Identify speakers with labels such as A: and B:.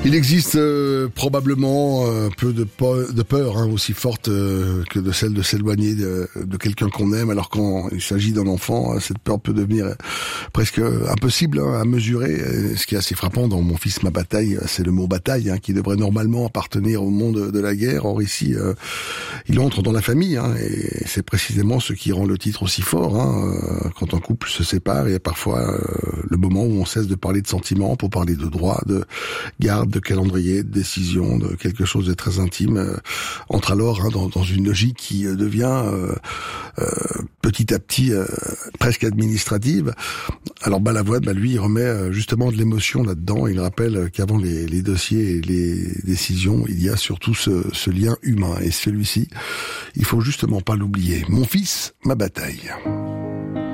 A: Il existe probablement un peu de peur aussi forte que de celle de s'éloigner de quelqu'un qu'on aime, alors quand il s'agit d'un enfant, cette peur peut devenir presque impossible à mesurer. Ce qui est assez frappant dans Mon fils, ma bataille, c'est le mot bataille, qui devrait normalement appartenir au monde de la guerre. Or ici, il entre dans la famille, et c'est précisément ce qui rend le titre aussi fort. Quand un couple se sépare, il y a parfois le moment où on cesse de parler de sentiments pour parler de droit, de garde, de calendrier, de décision, de quelque chose de très intime. Entre alors dans une logique qui devient petit à petit presque administrative. Alors Balavoine, lui, il remet justement de l'émotion là-dedans. Il rappelle qu'avant les dossiers et les décisions, il y a surtout ce lien humain. Et celui-ci, il faut justement pas l'oublier. Mon fils, ma bataille.